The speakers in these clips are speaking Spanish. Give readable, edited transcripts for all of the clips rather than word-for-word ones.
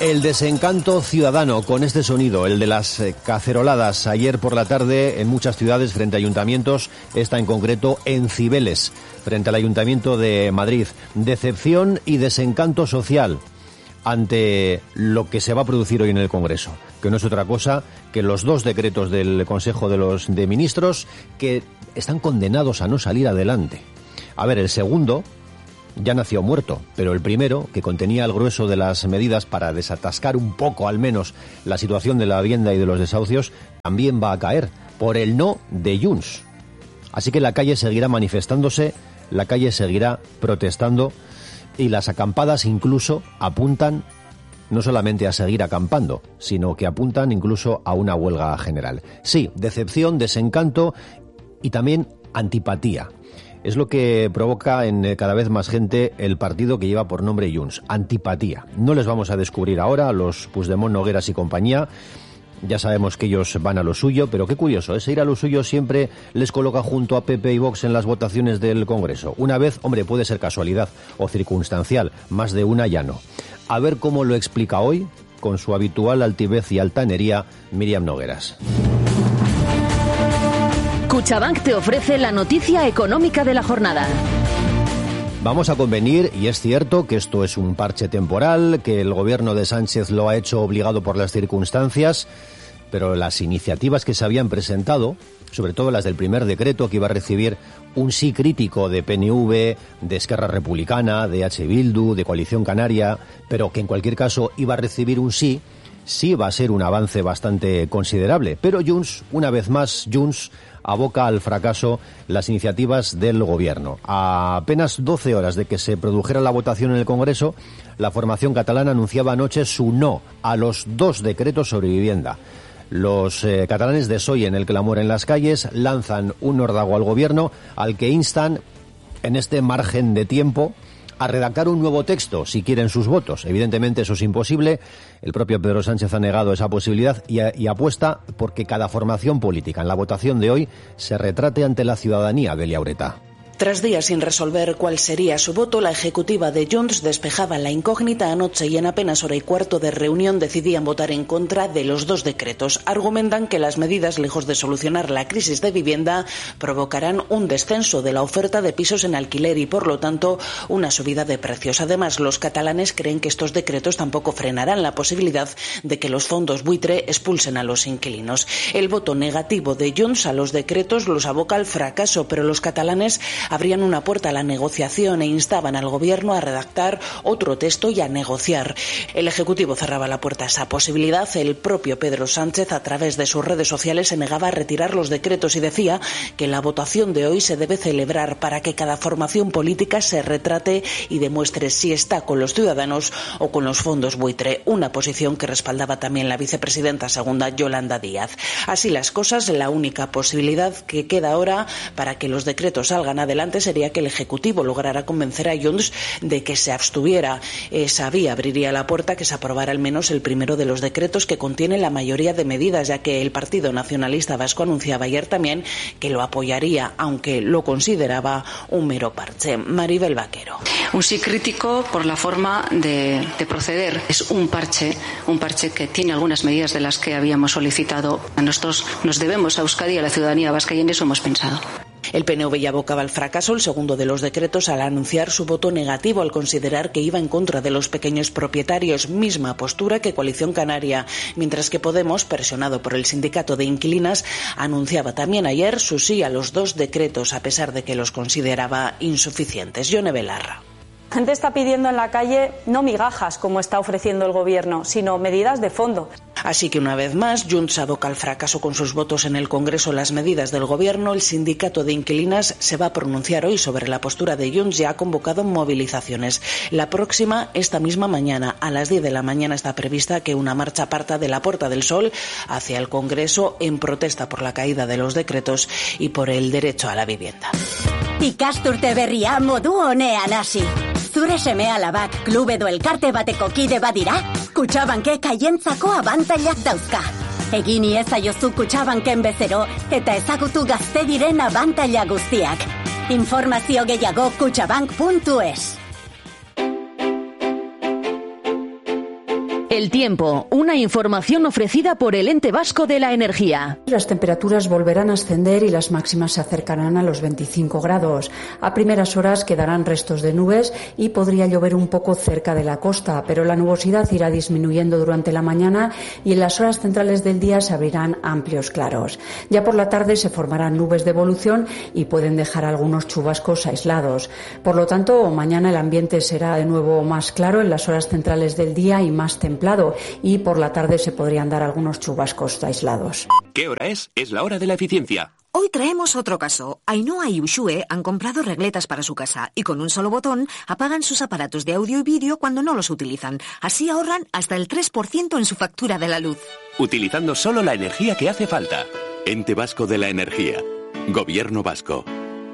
El desencanto ciudadano con este sonido, el de las caceroladas ayer por la tarde en muchas ciudades frente a ayuntamientos, esta en concreto en Cibeles, frente al Ayuntamiento de Madrid. Decepción y desencanto social ante lo que se va a producir hoy en el Congreso, que no es otra cosa que los dos decretos del Consejo de Ministros que están condenados a no salir adelante. A ver, el segundo ya nació muerto, pero el primero, que contenía el grueso de las medidas para desatascar un poco al menos la situación de la vivienda y de los desahucios, también va a caer por el no de Junts. Así que la calle seguirá manifestándose, la calle seguirá protestando y las acampadas incluso apuntan no solamente a seguir acampando, sino que apuntan incluso a una huelga general. Sí, decepción, desencanto y también antipatía. Es lo que provoca en cada vez más gente el partido que lleva por nombre Junts, antipatía. No les vamos a descubrir ahora a los Puigdemont, Nogueras y compañía. Ya sabemos que ellos van a lo suyo, pero qué curioso, ese ir a lo suyo siempre les coloca junto a PP y Vox en las votaciones del Congreso. Una vez, hombre, puede ser casualidad o circunstancial, más de una ya no. A ver cómo lo explica hoy, con su habitual altivez y altanería, Míriam Nogueras. Cuchabank te ofrece la noticia económica de la jornada. Vamos a convenir, y es cierto, que esto es un parche temporal, que el gobierno de Sánchez lo ha hecho obligado por las circunstancias, pero las iniciativas que se habían presentado, sobre todo las del primer decreto, que iba a recibir un sí crítico de PNV, de Esquerra Republicana, de H. Bildu, de Coalición Canaria, pero que en cualquier caso iba a recibir un sí va a ser un avance bastante considerable. Pero Junts, una vez más, Junts aboca al fracaso las iniciativas del gobierno. A apenas 12 horas de que se produjera la votación en el Congreso, la formación catalana anunciaba anoche su no a los dos decretos sobre vivienda. Los catalanes desoyen el clamor en las calles, lanzan un órdago al gobierno al que instan, en este margen de tiempo, a redactar un nuevo texto si quieren sus votos. Evidentemente eso es imposible. El propio Pedro Sánchez ha negado esa posibilidad y apuesta porque cada formación política en la votación de hoy se retrate ante la ciudadanía de Liaureta. Tras días sin resolver cuál sería su voto, la ejecutiva de Junts despejaba la incógnita anoche y en apenas hora y cuarto de reunión decidían votar en contra de los dos decretos. Argumentan que las medidas, lejos de solucionar la crisis de vivienda, provocarán un descenso de la oferta de pisos en alquiler y, por lo tanto, una subida de precios. Además, los catalanes creen que estos decretos tampoco frenarán la posibilidad de que los fondos buitre expulsen a los inquilinos. El voto negativo de Junts a los decretos los aboca al fracaso, pero los catalanes abrían una puerta a la negociación e instaban al gobierno a redactar otro texto y a negociar. El Ejecutivo cerraba la puerta a esa posibilidad. El propio Pedro Sánchez, a través de sus redes sociales, se negaba a retirar los decretos y decía que la votación de hoy se debe celebrar para que cada formación política se retrate y demuestre si está con los ciudadanos o con los fondos buitre, una posición que respaldaba también la vicepresidenta segunda Yolanda Díaz. Así las cosas, la única posibilidad que queda ahora para que los decretos salgan adelante sería que el Ejecutivo lograra convencer a Junts de que se abstuviera. Esa vía abriría la puerta a que se aprobara al menos el primero de los decretos que contiene la mayoría de medidas, ya que el Partido Nacionalista Vasco anunciaba ayer también que lo apoyaría, aunque lo consideraba un mero parche. Maribel Vaquero. Un sí crítico por la forma de proceder. Es un parche que tiene algunas medidas de las que habíamos solicitado. Nosotros nos debemos a Euskadi y a la ciudadanía vasca y en eso hemos pensado. El PNV ya abocaba al fracaso el segundo de los decretos al anunciar su voto negativo al considerar que iba en contra de los pequeños propietarios, misma postura que Coalición Canaria, mientras que Podemos, presionado por el sindicato de inquilinas, anunciaba también ayer su sí a los dos decretos, a pesar de que los consideraba insuficientes. Yone Belarra. La gente está pidiendo en la calle no migajas como está ofreciendo el gobierno, sino medidas de fondo. Así que una vez más, Junts aboca al fracaso con sus votos en el Congreso las medidas del gobierno. El sindicato de inquilinas se va a pronunciar hoy sobre la postura de Junts y ha convocado movilizaciones. La próxima, esta misma mañana, a las 10 de la mañana está prevista que una marcha parta de la Puerta del Sol hacia el Congreso en protesta por la caída de los decretos y por el derecho a la vivienda. Ikasturte berria modu honean hasi. Zure seme alabak klub edo elkarte bateko kide badira, Kutxabankek haientzako abantailak dauzka. Egin iezaiozu Kutxabanken bezero eta ezagutu gazte diren abantaila guztiak. Informazio gehiago kutxabank.es. El tiempo, una información ofrecida por el Ente Vasco de la Energía. Las temperaturas volverán a ascender y las máximas se acercarán a los 25 grados. A primeras horas quedarán restos de nubes y podría llover un poco cerca de la costa, pero la nubosidad irá disminuyendo durante la mañana y en las horas centrales del día se abrirán amplios claros. Ya por la tarde se formarán nubes de evolución y pueden dejar algunos chubascos aislados. Por lo tanto, mañana el ambiente será de nuevo más claro en las horas centrales del día y más templado, y por la tarde se podrían dar algunos chubascos aislados. ¿Qué hora es? Es la hora de la eficiencia. Hoy traemos otro caso. Ainhoa y Ushue han comprado regletas para su casa y con un solo botón apagan sus aparatos de audio y vídeo cuando no los utilizan. Así ahorran hasta el 3% en su factura de la luz. Utilizando solo la energía que hace falta. Ente Vasco de la Energía. Gobierno Vasco.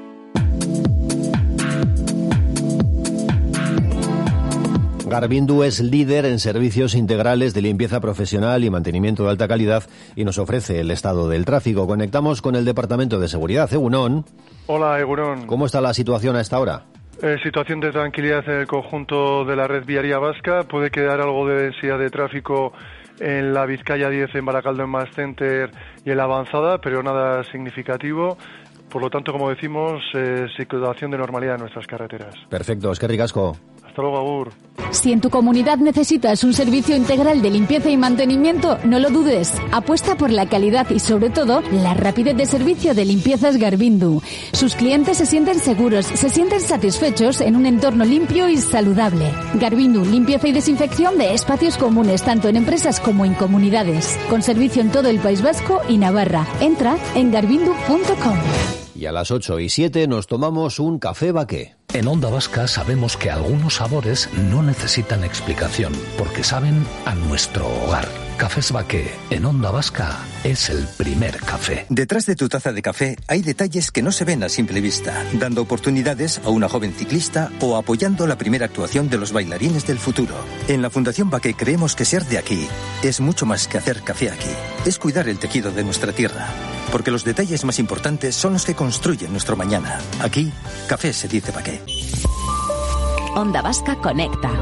Garvindu es líder en servicios integrales de limpieza profesional y mantenimiento de alta calidad y nos ofrece el estado del tráfico. Conectamos con el Departamento de Seguridad. Egunon. Hola, Egunon. ¿Cómo está la situación a esta hora? Situación de tranquilidad en el conjunto de la red viaria vasca. Puede quedar algo de densidad de tráfico en la Vizcaya 10, en Baracaldo, en Mass Center y en la Avanzada, pero nada significativo. Por lo tanto, como decimos, situación de normalidad en nuestras carreteras. Perfecto, es que ricasco. Hasta luego, Agur. Si en tu comunidad necesitas un servicio integral de limpieza y mantenimiento, no lo dudes. Apuesta por la calidad y, sobre todo, la rapidez de servicio de Limpiezas Garvindu. Sus clientes se sienten seguros, se sienten satisfechos en un entorno limpio y saludable. Garvindu, limpieza y desinfección de espacios comunes, tanto en empresas como en comunidades. Con servicio en todo el País Vasco y Navarra. Entra en garvindu.com. Y a las 8:07 nos tomamos un café Baqué. En Onda Vasca sabemos que algunos sabores no necesitan explicación, porque saben a nuestro hogar. Cafés Baqué, en Onda Vasca, es el primer café. Detrás de tu taza de café hay detalles que no se ven a simple vista, dando oportunidades a una joven ciclista o apoyando la primera actuación de los bailarines del futuro. En la Fundación Baqué creemos que ser de aquí es mucho más que hacer café aquí. Es cuidar el tejido de nuestra tierra, porque los detalles más importantes son los que construyen nuestro mañana. Aquí, café se dice Baqué. Onda Vasca conecta.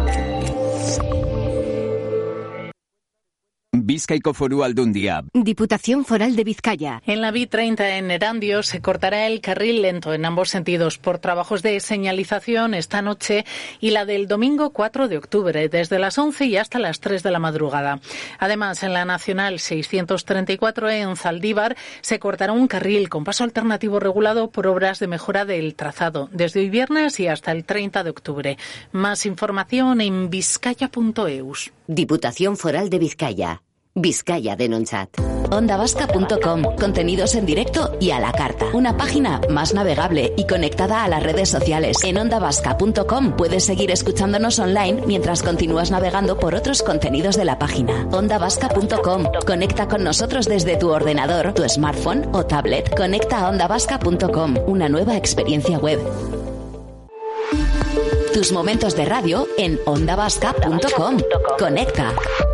Bizkaiko Foru Aldundia. Diputación Foral de Vizcaya. En la B30 en Erandio se cortará el carril lento en ambos sentidos por trabajos de señalización esta noche y la del domingo 4 de octubre, desde las 11 y hasta las 3 de la madrugada. Además, en la Nacional 634 en Zaldívar se cortará un carril con paso alternativo regulado por obras de mejora del trazado, desde hoy viernes y hasta el 30 de octubre. Más información en vizcaya.eus. Diputación Foral de Vizcaya. Vizcaya Denontzat. Ondavasca.com. Contenidos en directo y a la carta. Una página más navegable y conectada a las redes sociales. En ondavasca.com puedes seguir escuchándonos online mientras continúas navegando por otros contenidos de la página. Ondavasca.com. Conecta con nosotros desde tu ordenador, tu smartphone o tablet. Conecta a ondavasca.com. Una nueva experiencia web. Tus momentos de radio en ondavasca.com. Conecta.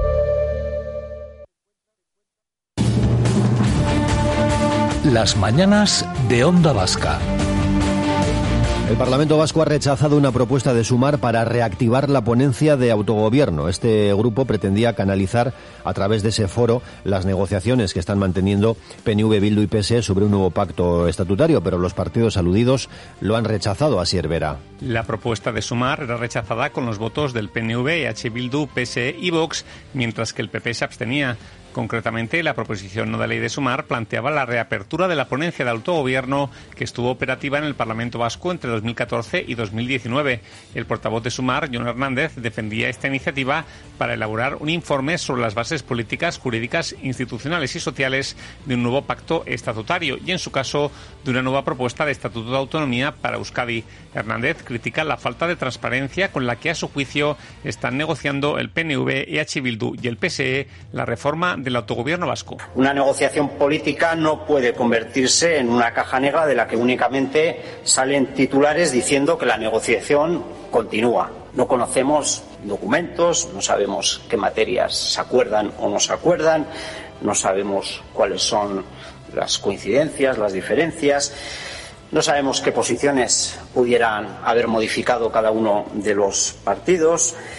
Las mañanas de Onda Vasca. El Parlamento Vasco ha rechazado una propuesta de Sumar para reactivar la ponencia de autogobierno. Este grupo pretendía canalizar a través de ese foro las negociaciones que están manteniendo PNV, Bildu y PSE sobre un nuevo pacto estatutario, pero los partidos aludidos lo han rechazado. Así Hervera. La propuesta de Sumar era rechazada con los votos del PNV, EH Bildu, PSE y Vox, mientras que el PP se abstenía. Concretamente, la proposición no de ley de Sumar planteaba la reapertura de la ponencia de autogobierno que estuvo operativa en el Parlamento Vasco entre 2014 y 2019. El portavoz de Sumar, Jon Hernández, defendía esta iniciativa para elaborar un informe sobre las bases políticas, jurídicas, institucionales y sociales de un nuevo pacto estatutario y, en su caso, de una nueva propuesta de Estatuto de Autonomía para Euskadi. Hernández critica la falta de transparencia con la que, a su juicio, están negociando el PNV, EH Bildu y el PSE la reforma del autogobierno vasco. Una negociación política no puede convertirse en una caja negra de la que únicamente salen titulares diciendo que la negociación continúa. No conocemos documentos, no sabemos qué materias se acuerdan o no se acuerdan, no sabemos cuáles son las coincidencias, las diferencias, no sabemos qué posiciones pudieran haber modificado cada uno de los partidos.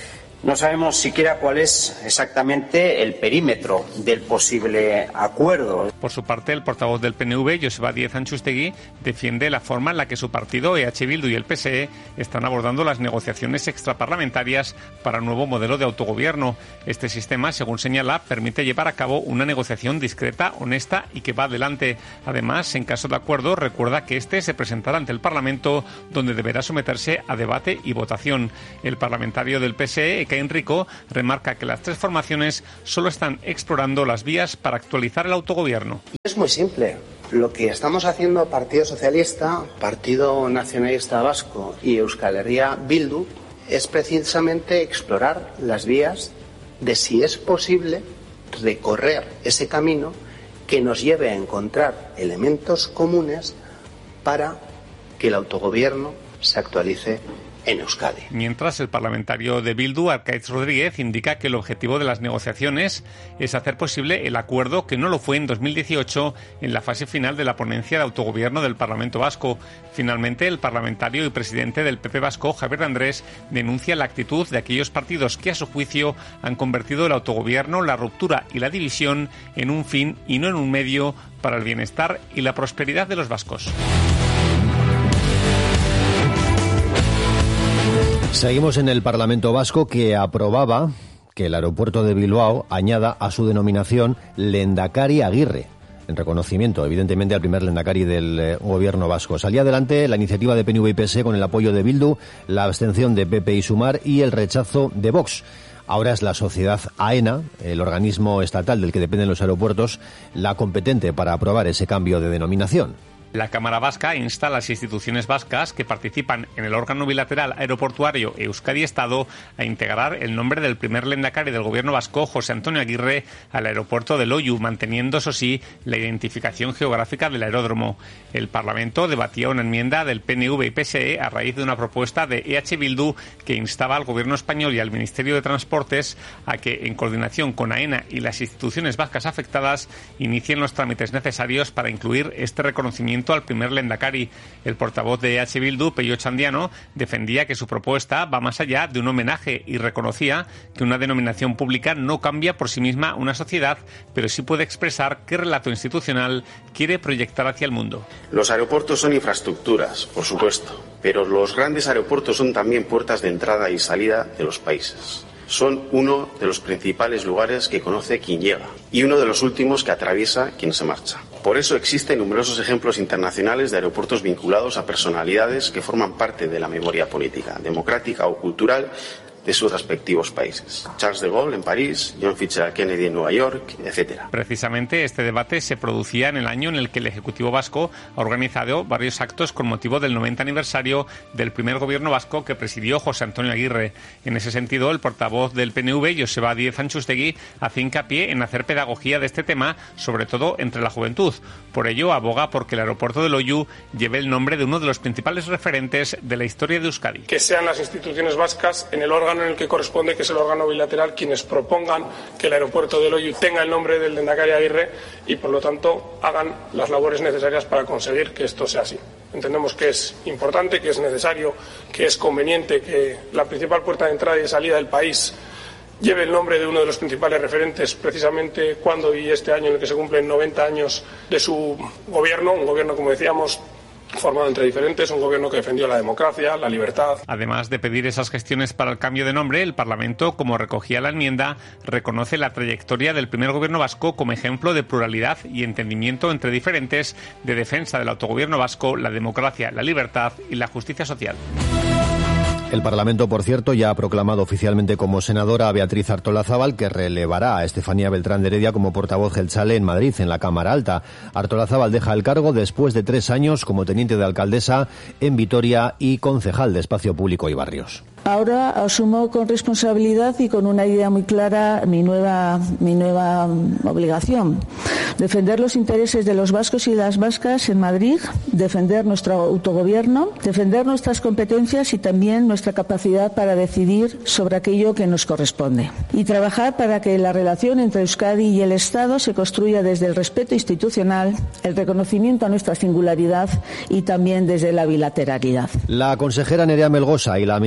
No sabemos siquiera cuál es exactamente el perímetro del posible acuerdo. Por su parte, el portavoz del PNV, Joseba Díez Antxustegi, defiende la forma en la que su partido, EH Bildu y el PSE están abordando las negociaciones extraparlamentarias para un nuevo modelo de autogobierno. Este sistema, según señala, permite llevar a cabo una negociación discreta, honesta y que va adelante. Además, en caso de acuerdo, recuerda que este se presentará ante el Parlamento, donde deberá someterse a debate y votación. El parlamentario del PSE, Ekain Rico, remarca que las tres formaciones solo están explorando las vías para actualizar el autogobierno. Es muy simple. Lo que estamos haciendo Partido Socialista, Partido Nacionalista Vasco y Euskal Herria Bildu es precisamente explorar las vías de si es posible recorrer ese camino que nos lleve a encontrar elementos comunes para que el autogobierno se actualice en Euskadi. Mientras, el parlamentario de Bildu, Arkaitz Rodríguez, indica que el objetivo de las negociaciones es hacer posible el acuerdo que no lo fue en 2018 en la fase final de la ponencia de autogobierno del Parlamento Vasco. Finalmente, el parlamentario y presidente del PP Vasco, Javier Andrés, denuncia la actitud de aquellos partidos que, a su juicio, han convertido el autogobierno, la ruptura y la división en un fin y no en un medio para el bienestar y la prosperidad de los vascos. Seguimos en el Parlamento Vasco, que aprobaba que el aeropuerto de Bilbao añada a su denominación Lehendakari Aguirre, en reconocimiento, evidentemente, al primer lehendakari del gobierno vasco. Salía adelante la iniciativa de PNV y PSE con el apoyo de Bildu, la abstención de PP y Sumar y el rechazo de Vox. Ahora es la sociedad AENA, el organismo estatal del que dependen los aeropuertos, la competente para aprobar ese cambio de denominación. La Cámara Vasca insta a las instituciones vascas que participan en el órgano bilateral aeroportuario Euskadi Estado a integrar el nombre del primer lehendakari del gobierno vasco, José Antonio Aguirre, al aeropuerto de Loiu, manteniendo, eso sí, la identificación geográfica del aeródromo. El Parlamento debatía una enmienda del PNV y PSE a raíz de una propuesta de EH Bildu que instaba al gobierno español y al Ministerio de Transportes a que, en coordinación con AENA y las instituciones vascas afectadas, inicien los trámites necesarios para incluir este reconocimiento al primer lehendakari. El portavoz de EH Bildu, Pello Chandiano, defendía que su propuesta va más allá de un homenaje y reconocía que una denominación pública no cambia por sí misma una sociedad, pero sí puede expresar qué relato institucional quiere proyectar hacia el mundo. Los aeropuertos son infraestructuras, por supuesto, pero los grandes aeropuertos son también puertas de entrada y salida de los países. Son uno de los principales lugares que conoce quien llega y uno de los últimos que atraviesa quien se marcha. Por eso existen numerosos ejemplos internacionales de aeropuertos vinculados a personalidades que forman parte de la memoria política, democrática o cultural de sus respectivos países. Charles de Gaulle en París, John Fitzgerald Kennedy en Nueva York, etc. Precisamente este debate se producía en el año en el que el Ejecutivo vasco ha organizado varios actos con motivo del 90 aniversario del primer gobierno vasco que presidió José Antonio Aguirre. En ese sentido, el portavoz del PNV, Joseba Díez Antxustegi, hace hincapié en hacer pedagogía de este tema, sobre todo entre la juventud. Por ello, aboga porque el aeropuerto de Loiu lleve el nombre de uno de los principales referentes de la historia de Euskadi. Que sean las instituciones vascas en el órgano en el que corresponde, que es el órgano bilateral, quienes propongan que el aeropuerto de Loiu tenga el nombre del lehendakari Aguirre y, por lo tanto, hagan las labores necesarias para conseguir que esto sea así. Entendemos que es importante, que es necesario, que es conveniente que la principal puerta de entrada y de salida del país lleve el nombre de uno de los principales referentes, precisamente cuando y este año en el que se cumplen 90 años de su gobierno, un gobierno, como decíamos, formado entre diferentes, un gobierno que defendió la democracia, la libertad. Además de pedir esas gestiones para el cambio de nombre, el Parlamento, como recogía la enmienda, reconoce la trayectoria del primer gobierno vasco como ejemplo de pluralidad y entendimiento entre diferentes, de defensa del autogobierno vasco, la democracia, la libertad y la justicia social. El Parlamento, por cierto, ya ha proclamado oficialmente como senadora a Beatriz Artolazábal, que relevará a Estefanía Beltrán de Heredia como portavoz jeltzale en Madrid, en la Cámara Alta. Artolazábal deja el cargo después de 3 años como teniente de alcaldesa en Vitoria y concejal de Espacio Público y Barrios. Ahora asumo con responsabilidad y con una idea muy clara mi nueva obligación. Defender los intereses de los vascos y las vascas en Madrid, defender nuestro autogobierno, defender nuestras competencias y también nuestra capacidad para decidir sobre aquello que nos corresponde. Y trabajar para que la relación entre Euskadi y el Estado se construya desde el respeto institucional, el reconocimiento a nuestra singularidad y también desde la bilateralidad. La consejera Nerea Melgosa y la ministra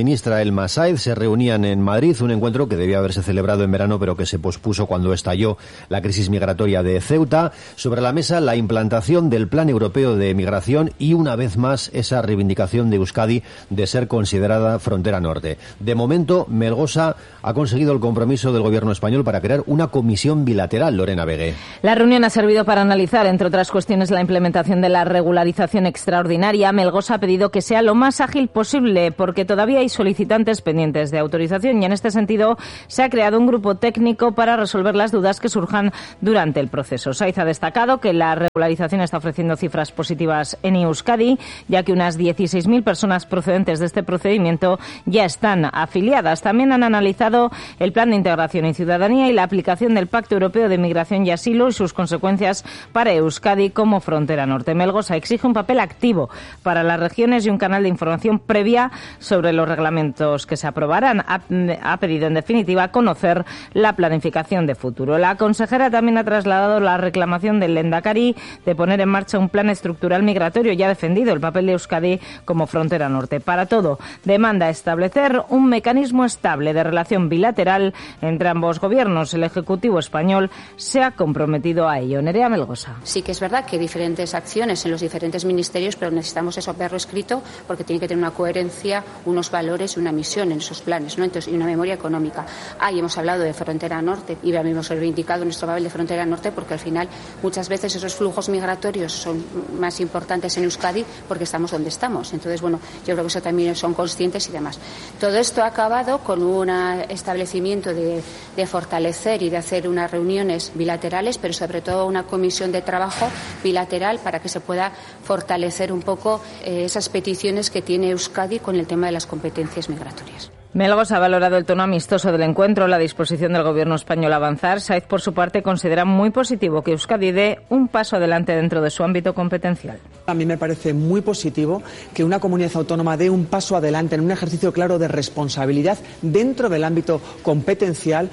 El-Massaid se reunían en Madrid, un encuentro que debía haberse celebrado en verano pero que se pospuso cuando estalló la crisis migratoria de Ceuta. Sobre la mesa la implantación del Plan Europeo de Migración y una vez más esa reivindicación de Euskadi de ser considerada frontera norte. De momento, Melgosa ha conseguido el compromiso del gobierno español para crear una comisión bilateral. Lorena Vegué. La reunión ha servido para analizar, entre otras cuestiones, la implementación de la regularización extraordinaria. Melgosa ha pedido que sea lo más ágil posible porque todavía hay solicitantes pendientes de autorización y en este sentido se ha creado un grupo técnico para resolver las dudas que surjan durante el proceso. Saiz ha destacado que la regularización está ofreciendo cifras positivas en Euskadi, ya que unas 16.000 personas procedentes de este procedimiento ya están afiliadas. También han analizado el Plan de Integración y Ciudadanía y la aplicación del Pacto Europeo de Migración y Asilo y sus consecuencias para Euskadi como frontera norte. Melgosa exige un papel activo para las regiones y un canal de información previa sobre los reglamentos que se aprobarán. Ha pedido, en definitiva, conocer la planificación de futuro. La consejera también ha trasladado la reclamación del Lehendakari de poner en marcha un plan estructural migratorio y ha defendido el papel de Euskadi como frontera norte. Para todo, demanda establecer un mecanismo estable de relación bilateral entre ambos gobiernos. El Ejecutivo español se ha comprometido a ello. Nerea Melgosa. Sí que es verdad que hay diferentes acciones en los diferentes ministerios, pero necesitamos eso verlo escrito porque tiene que tener una coherencia, unos valores y una misión en esos planes, ¿no? Entonces, y una memoria económica. Ahí hemos hablado de frontera norte y hemos reivindicado nuestro papel de frontera norte porque al final muchas veces esos flujos migratorios son más importantes en Euskadi porque estamos donde estamos. Entonces, bueno, yo creo que eso también son conscientes y demás. Todo esto ha acabado con un establecimiento de fortalecer y de hacer unas reuniones bilaterales, pero sobre todo una comisión de trabajo bilateral para que se pueda fortalecer un poco esas peticiones que tiene Euskadi con el tema de las competencias migratorias. Melgosa ha valorado el tono amistoso del encuentro, la disposición del gobierno español a avanzar. Saiz, por su parte, considera muy positivo que Euskadi dé un paso adelante dentro de su ámbito competencial. A mí me parece muy positivo que una comunidad autónoma dé un paso adelante en un ejercicio claro de responsabilidad dentro del ámbito competencial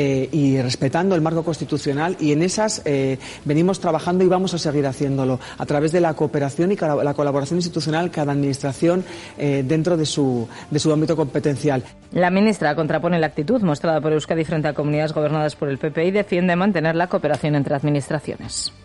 y respetando el marco constitucional, y en esas venimos trabajando y vamos a seguir haciéndolo a través de la cooperación y la colaboración institucional cada administración dentro de su ámbito competencial. La ministra contrapone la actitud mostrada por Euskadi frente a comunidades gobernadas por el PP y defiende mantener la cooperación entre administraciones.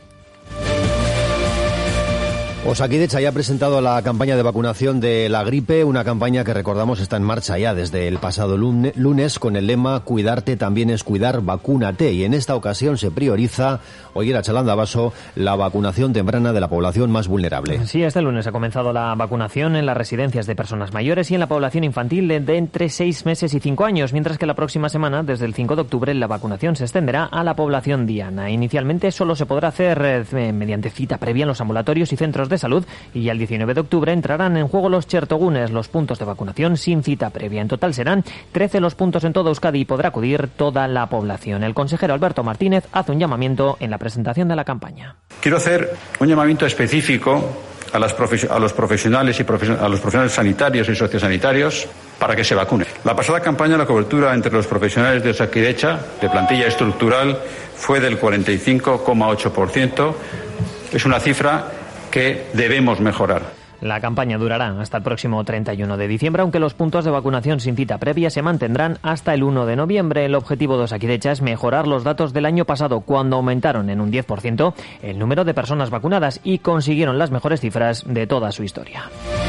Osakidetza ya ha presentado la campaña de vacunación de la gripe, una campaña que recordamos está en marcha ya desde el pasado lunes con el lema "Cuidarte también es cuidar, vacúnate", y en esta ocasión se prioriza, hoy era Chalanda Baso, la vacunación temprana de la población más vulnerable. Sí, este lunes ha comenzado la vacunación en las residencias de personas mayores y en la población infantil de entre 6 meses y 5 años, mientras que la próxima semana, desde el 5 de octubre, la vacunación se extenderá a la población diana. Inicialmente solo se podrá hacer mediante cita previa en los ambulatorios y centros de salud, y el 19 de octubre entrarán en juego los chertogunes, los puntos de vacunación sin cita previa. En total serán 13 los puntos en toda Euskadi y podrá acudir toda la población. El consejero Alberto Martínez hace un llamamiento en la presentación de la campaña. Quiero hacer un llamamiento específico a los profesionales y a los profesionales sanitarios y sociosanitarios para que se vacunen. La pasada campaña la cobertura entre los profesionales de Osakidetza, de plantilla estructural, fue del 45,8%. Es una cifra que debemos mejorar. La campaña durará hasta el próximo 31 de diciembre, aunque los puntos de vacunación sin cita previa se mantendrán hasta el 1 de noviembre. El objetivo de Osakidetza es mejorar los datos del año pasado, cuando aumentaron en un 10% el número de personas vacunadas y consiguieron las mejores cifras de toda su historia.